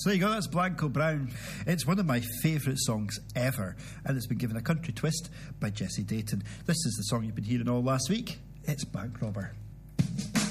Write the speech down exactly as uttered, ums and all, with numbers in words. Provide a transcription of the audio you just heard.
So there you go, that's Blanco Brown. It's one of my favourite songs ever, and it's been given a country twist by Jesse Dayton. This is the song you've been hearing all last week. It's Bank Robber.